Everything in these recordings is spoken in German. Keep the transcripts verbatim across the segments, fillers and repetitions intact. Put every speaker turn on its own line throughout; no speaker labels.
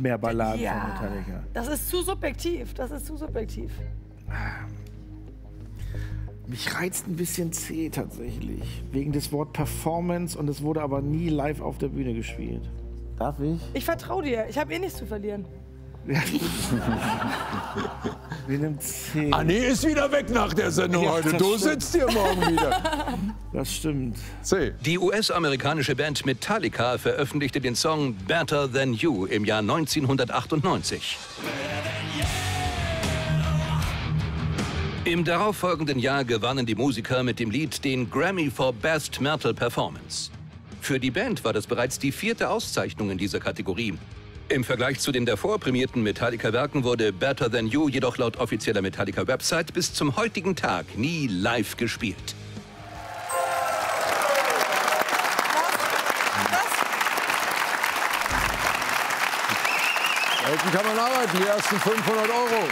mehr Balladen
ja,
von Metallica.
Das ist zu subjektiv. Das ist zu subjektiv.
Mich reizt ein bisschen C tatsächlich. Wegen des Wort Performance und es wurde aber nie live auf der Bühne gespielt. Darf ich?
Ich vertraue dir. Ich habe eh nichts zu verlieren.
Ja. Wir nehmen C.
Anni ist wieder weg nach der Sendung
Ja,
heute.
das
Du
stimmt.
sitzt hier morgen wieder.
Das stimmt.
C.
Die U S-amerikanische Band Metallica veröffentlichte den Song Better Than You im Jahr neunzehnhundertachtundneunzig. Im darauffolgenden Jahr gewannen die Musiker mit dem Lied den Grammy for Best Metal Performance. Für die Band war das bereits die vierte Auszeichnung in dieser Kategorie. Im Vergleich zu den davor prämierten Metallica-Werken wurde Better Than You jedoch laut offizieller Metallica-Website bis zum heutigen Tag nie live gespielt.
Elton kann man arbeiten, die ersten fünfhundert Euro.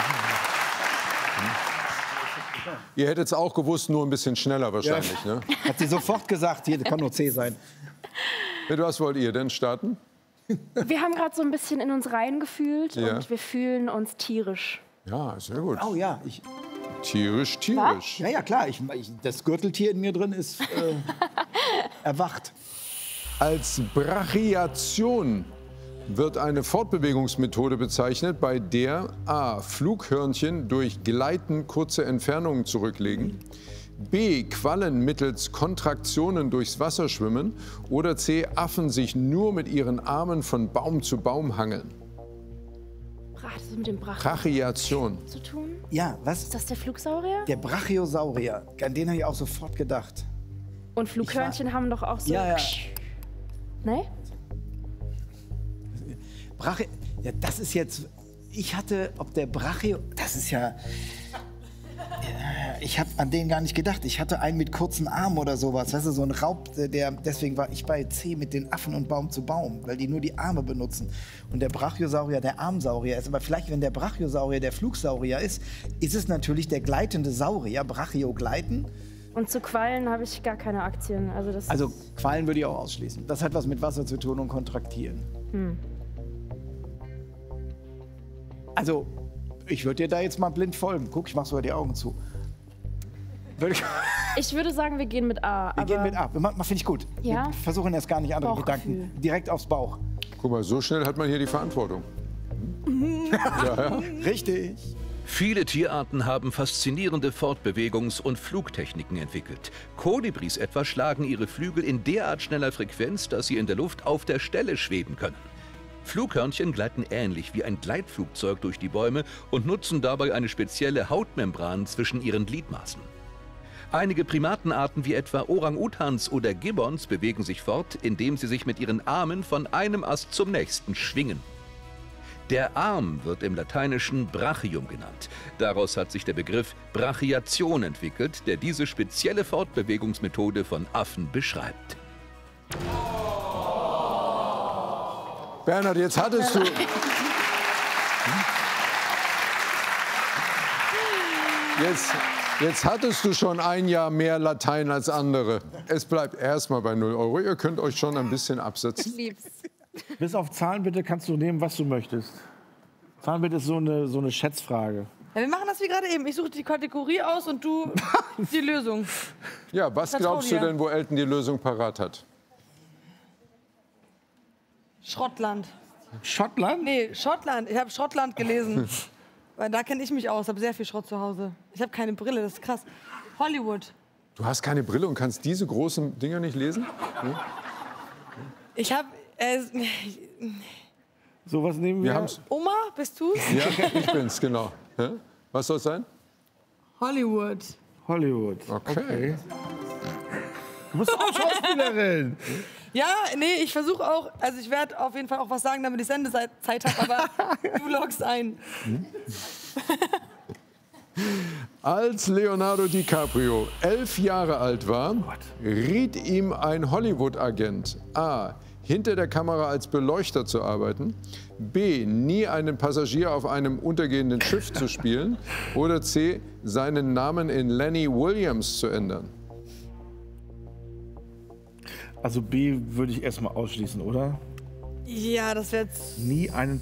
Ihr hättet es auch gewusst, nur ein bisschen schneller wahrscheinlich.
Ja.
Ne?
Hat sie sofort gesagt, hier kann nur C sein.
Mit was wollt ihr denn starten?
Wir haben gerade so ein bisschen in uns reingefühlt
Ja.
und wir fühlen uns tierisch.
Ja, sehr gut.
Oh ja, ich,
Tierisch, tierisch.
ja, ja klar, ich, ich, das Gürteltier in mir drin ist äh, erwacht.
Als Brachiation wird eine Fortbewegungsmethode bezeichnet, bei der a. Flughörnchen durch Gleiten kurze Entfernungen zurücklegen, b. Quallen mittels Kontraktionen durchs Wasser schwimmen oder c. Affen sich nur mit ihren Armen von Baum zu Baum hangeln.
Hat das mit dem Brach
Brachiation.
zu tun?
Ja, was?
Ist das der Flugsaurier?
Der Brachiosaurier, an den habe ich auch sofort gedacht.
Und Flughörnchen haben doch auch so...
Ja, ja.
Ne?
Brache, ja, das ist jetzt, ich hatte, ob der Brachio, das ist ja, ich habe an den gar nicht gedacht. Ich hatte einen mit kurzen Armen oder sowas, weißt du, so ein Raub, der, deswegen war ich bei C mit den Affen und Baum zu Baum, weil die nur die Arme benutzen. Und der Brachiosaurier der Armsaurier ist, aber vielleicht, wenn der Brachiosaurier der Flugsaurier ist, ist es natürlich der gleitende Saurier, Brachio gleiten.
Und zu Quallen habe ich gar keine Aktien. Also, das
Also Quallen würde ich auch ausschließen. Das hat was mit Wasser zu tun und kontraktieren.
Hm.
Also, ich würde dir da jetzt mal blind folgen. Guck, ich mach sogar die Augen zu. Würde ich,
Ich würde sagen, wir gehen mit A.
wir
aber
gehen mit ab. Finde ich gut.
Ja?
Wir versuchen erst gar nicht andere
Bauchgefühl.
Gedanken. Direkt aufs Bauch.
Guck mal, so schnell hat man hier die Verantwortung. Ja, ja.
Richtig.
Viele Tierarten haben faszinierende Fortbewegungs- und Flugtechniken entwickelt. Kolibris etwa schlagen ihre Flügel in derart schneller Frequenz, dass sie in der Luft auf der Stelle schweben können. Flughörnchen gleiten ähnlich wie ein Gleitflugzeug durch die Bäume und nutzen dabei eine spezielle Hautmembran zwischen ihren Gliedmaßen. Einige Primatenarten wie etwa Orang-Utans oder Gibbons bewegen sich fort, indem sie sich mit ihren Armen von einem Ast zum nächsten schwingen. Der Arm wird im Lateinischen Brachium genannt. Daraus hat sich der Begriff Brachiation entwickelt, der diese spezielle Fortbewegungsmethode von Affen beschreibt.
Bernhard, jetzt hattest du... Jetzt, jetzt hattest du schon ein Jahr mehr Latein als andere. Es bleibt erstmal bei null Euro. Ihr könnt euch schon ein bisschen absetzen.
lieb's.
Bis auf Zahlen bitte kannst du nehmen, was du möchtest. Zahlen bitte ist so eine, so eine Schätzfrage.
Ja, wir machen das wie gerade eben. Ich suche die Kategorie aus und du die Lösung.
Ja, was
Vertrau
glaubst du
dir.
denn, wo Elton die Lösung parat hat?
Schrottland.
Schottland?
Nee, Schottland. Ich habe Schrottland gelesen. Weil da kenne ich mich aus. Ich habe sehr viel Schrott zu Hause. Ich habe keine Brille, das ist krass. Hollywood.
Du hast keine Brille und kannst diese großen Dinger nicht lesen? Hm?
Ich habe... Äh,
So was nehmen wir.
Wir haben's.
Oma, bist du's?
Ja, ich bin's, genau. Hä? Was soll es sein?
Hollywood.
Hollywood.
Okay.
Du bist auch Schauspielerin.
Ja, nee, ich versuche auch, also ich werde auf jeden Fall auch was sagen, damit ich Sendezeit habe, aber du loggst ein.
Als Leonardo DiCaprio elf Jahre alt war, riet ihm ein Hollywood-Agent a. hinter der Kamera als Beleuchter zu arbeiten, b. nie einen Passagier auf einem untergehenden Schiff zu spielen oder c. seinen Namen in Lenny Williams zu ändern.
Also B würde ich erstmal ausschließen, oder?
Ja, das wäre jetzt...
Nie einen